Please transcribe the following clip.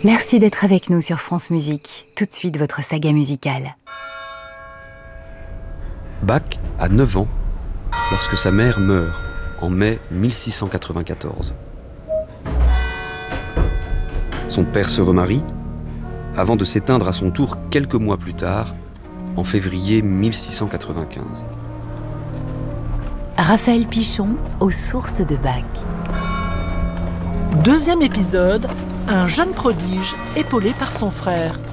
Merci d'être avec nous sur France Musique. Tout de suite, votre saga musicale. Bach a 9 ans lorsque sa mère meurt en mai 1694. Son père se remarie avant de s'éteindre à son tour quelques mois plus tard, en février 1695. Raphaël Pichon, aux sources de Bach. Deuxième épisode, un jeune prodige épaulé par son frère.